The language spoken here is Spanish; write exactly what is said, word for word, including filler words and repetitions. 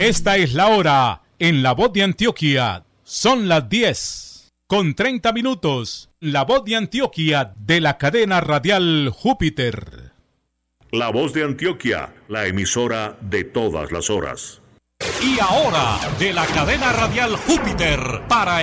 Esta es la hora en La Voz de Antioquia. Son las diez con treinta minutos. La Voz de Antioquia de la cadena radial Júpiter. La Voz de Antioquia, la emisora de todas las horas. Y ahora, de la cadena radial Júpiter, para